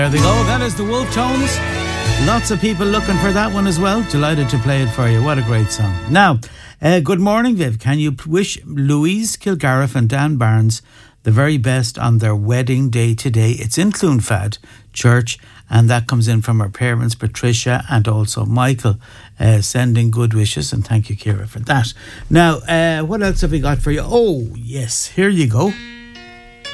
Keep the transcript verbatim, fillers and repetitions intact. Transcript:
There they go. That is the Wolf Tones. Lots of people looking for that one as well. Delighted to play it for you. What a great song. Now, uh, good morning, Viv. Can you wish Louise Kilgariff and Dan Barnes the very best on their wedding day today? It's in Clonfad Church, and that comes in from her parents, Patricia, and also Michael, uh, sending good wishes. And thank you, Ciara, for that. Now, uh, what else have we got for you? Oh, yes, here you go.